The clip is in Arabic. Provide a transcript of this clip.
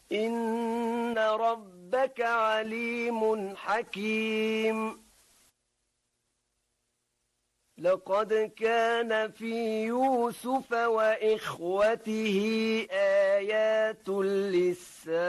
إن ربك عليم حكيم لقد كان في يوسف وإخوته آيات